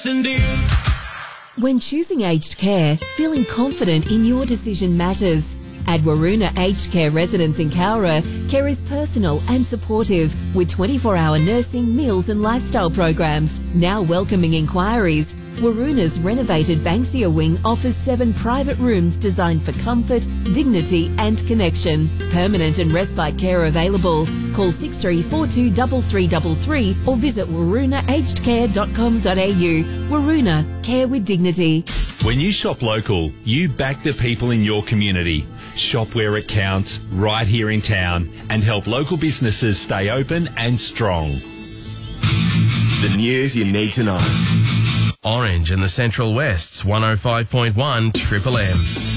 When choosing aged care, feeling confident in your decision matters. At Waroona Aged Care Residence in Cowra, care is personal and supportive with 24-hour nursing, meals and lifestyle programs. Now welcoming inquiries, Waroona's renovated Banksia wing offers 7 private rooms designed for comfort, dignity and connection. Permanent and respite care available. Call 6342 3333 or visit waroonaagedcare.com.au. Waroona, care with dignity. When you shop local, you back the people in your community. Shop where it counts, right here in town, and help local businesses stay open and strong. The news you need to know. Orange in the Central West's 105.1 Triple M.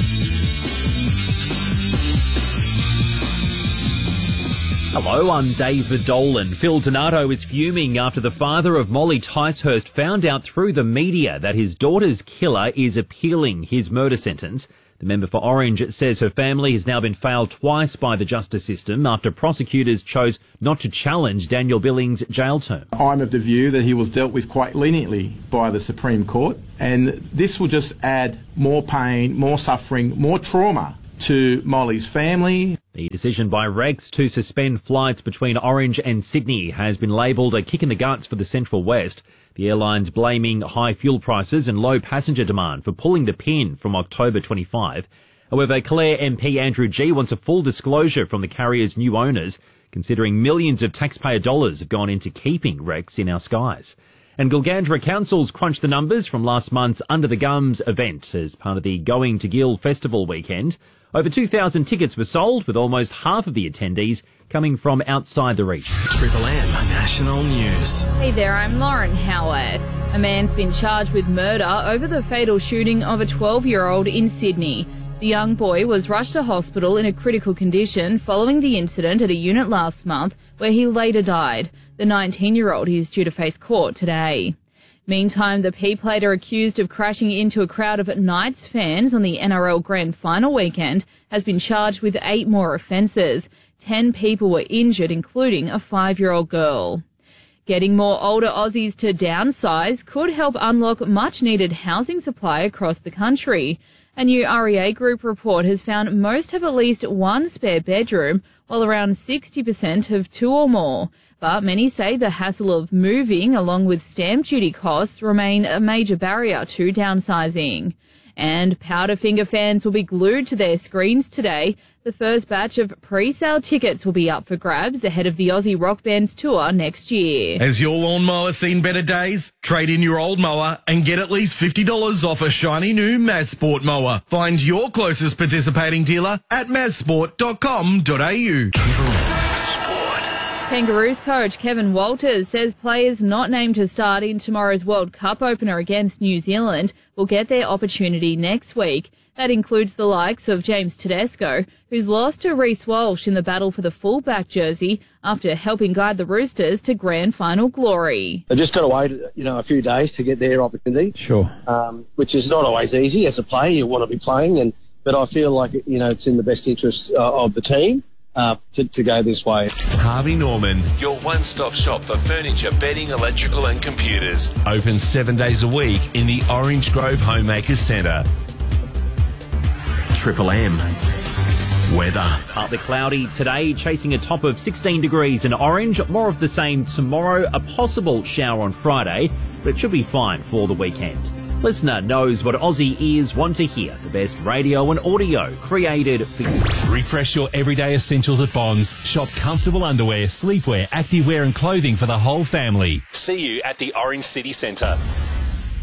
Hello, I'm David Dolan. Phil Donato is fuming after the father of Molly Ticehurst found out through the media that his daughter's killer is appealing his murder sentence. The member for Orange says her family has now been failed twice by the justice system after prosecutors chose not to challenge Daniel Billings' jail term. I'm of the view that he was dealt with quite leniently by the Supreme Court, and this will just add more pain, more suffering, more trauma to Molly's family. The decision by Rex to suspend flights between Orange and Sydney has been labelled a kick in the guts for the Central West. The airline's blaming high fuel prices and low passenger demand for pulling the pin from October 25. However, Clare MP Andrew Gee wants a full disclosure from the carrier's new owners, considering millions of taxpayer dollars have gone into keeping Rex in our skies. And Gilgandra Council's crunched the numbers from last month's Under the Gums event as part of the Going to Gil Festival weekend. Over 2,000 tickets were sold, with almost half of the attendees coming from outside the region. Triple M National News. Hey there, I'm Lauren Howard. A man's been charged with murder over the fatal shooting of a 12-year-old in Sydney. The young boy was rushed to hospital in a critical condition following the incident at a unit last month, where he later died. The 19-year-old is due to face court today. Meantime, the P-plater accused of crashing into a crowd of Knights fans on the NRL Grand Final weekend has been charged with 8 more offences. 10 people were injured, including a 5-year-old girl. Getting more older Aussies to downsize could help unlock much-needed housing supply across the country. A new REA Group report has found most have at least one spare bedroom, while around 60% have 2 or more. But many say the hassle of moving, along with stamp duty costs, remain a major barrier to downsizing. And Powderfinger fans will be glued to their screens today. The first batch of pre-sale tickets will be up for grabs ahead of the Aussie rock band's tour next year. Has your lawnmower seen better days? Trade in your old mower and get at least $50 off a shiny new Mazsport mower. Find your closest participating dealer at mazsport.com.au. Kangaroos coach Kevin Walters says players not named to start in tomorrow's World Cup opener against New Zealand will get their opportunity next week. That includes the likes of James Tedesco, who's lost to Reece Walsh in the battle for the fullback jersey after helping guide the Roosters to grand final glory. They've just got to wait, a few days to get their opportunity. Sure. Which is not always easy. As a player, you want to be playing, but I feel like, it's in the best interest of the team to go this way. Harvey Norman, your one-stop shop for furniture, bedding, electrical and computers. Open 7 days a week in the Orange Grove Homemakers Centre. Triple M weather. Partly cloudy today, chasing a top of 16 degrees in Orange. More of the same tomorrow, a possible shower on Friday, but it should be fine for the weekend. Listener knows what Aussie ears want to hear. The best radio and audio created for you. Refresh your everyday essentials at Bonds. Shop comfortable underwear, sleepwear, activewear and clothing for the whole family. See you at the Orange City Centre.